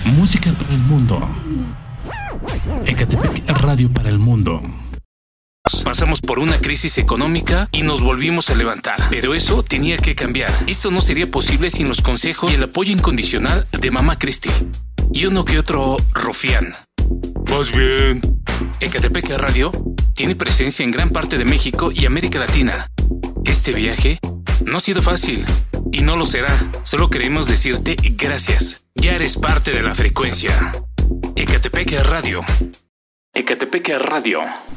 Música para el mundo. Ecatepec Radio para el mundo. Pasamos por una crisis económica y nos volvimos a levantar. Pero eso tenía que cambiar. Esto no sería posible sin los consejos y el apoyo incondicional de Mamá Cristi. Y uno que otro rufián. Más bien. Ecatepec Radio tiene presencia en gran parte de México y América Latina. Este viaje no ha sido fácil y no lo será. Solo queremos decirte gracias. Ya eres parte de la frecuencia. Ecatepec Radio. Ecatepec Radio.